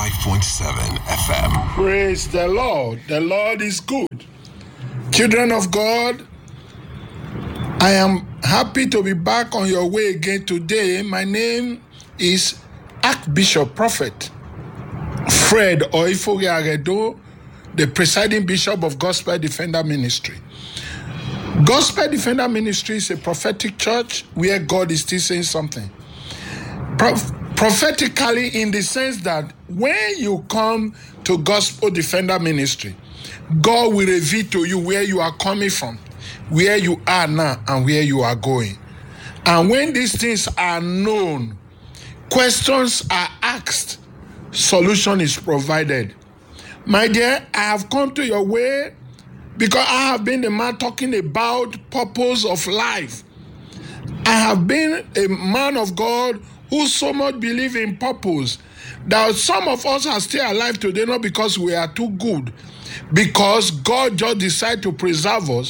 95.7 FM. Praise the Lord. The Lord is good. Children of God, I am happy to be back on your way again today. My name is Archbishop Prophet Fred Oifoge-Aredo, the presiding bishop of Gospel Defender Ministry. Gospel Defender Ministry is a prophetic church where God is still saying something. Prophetically, in the sense that when you come to Gospel Defender Ministry, God will reveal to you where you are coming from, where you are now, and where you are going. And when these things are known, questions are asked, solution is provided. My dear, I have come to your way because I have been the man talking about purpose of life. I have been a man of God who so much believe in purpose that some of us are still alive today, not because we are too good, because God just decided to preserve us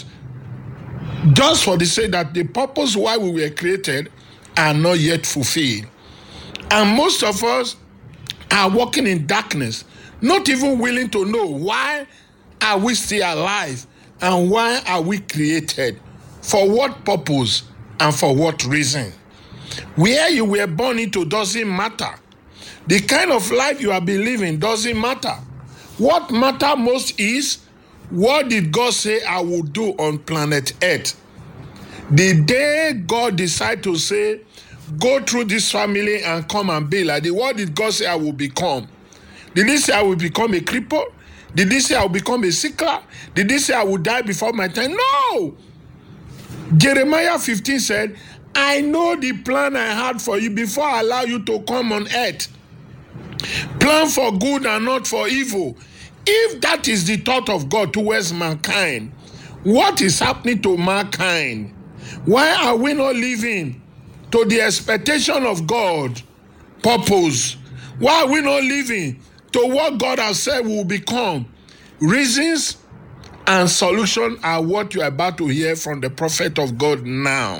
just for the sake that the purpose why we were created are not yet fulfilled. And most of us are walking in darkness, not even willing to know why are we still alive and why are we created, for what purpose and for what reason. Where you were born into doesn't matter. The kind of life you have been living doesn't matter. What matters most is, what did God say I will do on planet Earth? The day God decided to say, go through this family and come and be like this, what did God say I will become? Did he say I will become a cripple? Did he say I will become a sickler? Did he say I will die before my time? No! Jeremiah 15 said, I know the plan I had for you before I allow you to come on earth. Plan for good and not for evil. If that is the thought of God towards mankind, what is happening to mankind? Why are we not living to the expectation of God purpose? Why are we not living to what God has said will become? Reasons and solutions are what you are about to hear from the prophet of God now.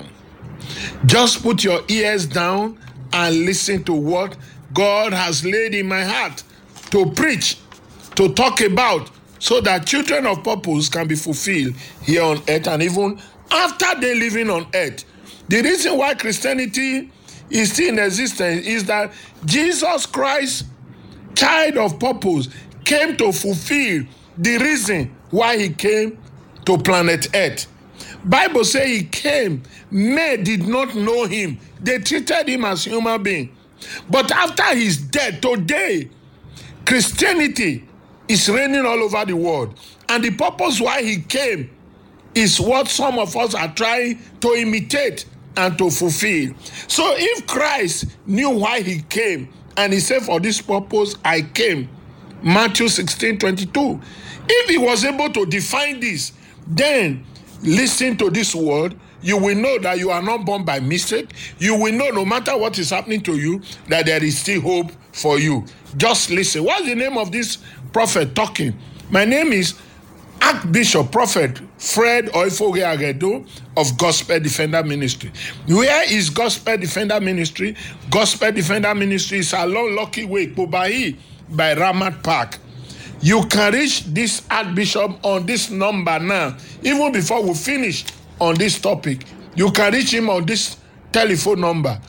Just put your ears down and listen to what God has laid in my heart to preach, to talk about, so that children of purpose can be fulfilled here on earth and even after they living on earth. The reason why Christianity is still in existence is that Jesus Christ, child of purpose, came to fulfill the reason why he came to planet earth. Bible says he came, men did not know him. They treated him as human being. But after his death, today, Christianity is reigning all over the world. And the purpose why he came is what some of us are trying to imitate and to fulfill. So if Christ knew why he came, and he said, for this purpose I came, Matthew 16:22. If he was able to define this, then listen to this word. You will know that you are not born by mistake. You will know no matter what is happening to you, that there is still hope for you. Just listen. What's the name of this prophet talking? My name is Archbishop Prophet Fred Oifoge-Aredo of Gospel Defender Ministry. Where is Gospel Defender Ministry? Gospel Defender Ministry is along Lucky Way, Kobahi, by Ramat Park. You can reach this Archbishop on this number now. Even before we finish on this topic, you can reach him on this telephone number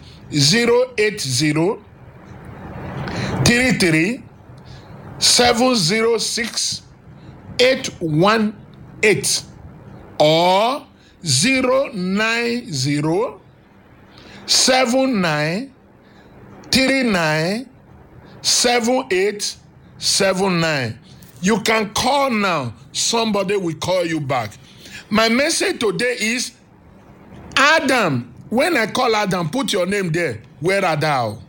080 33 706 818 or 090 79 39 7879. You can call now. Somebody will call you back. My message today is Adam. When I call Adam, put your name there. Where art thou?